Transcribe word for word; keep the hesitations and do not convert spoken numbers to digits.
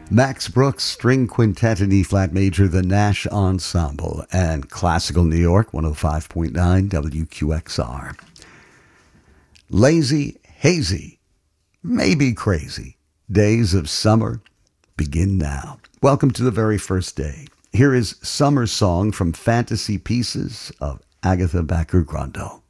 Max Brooks String Quintet in E-flat major, the Nash Ensemble, and Classical New York, one oh five point nine W Q X R. Lazy, hazy, maybe crazy. Days of summer begin now. Welcome to the very first day. Here is Summer Song from Fantasy Pieces of Agatha Backer-Grundle.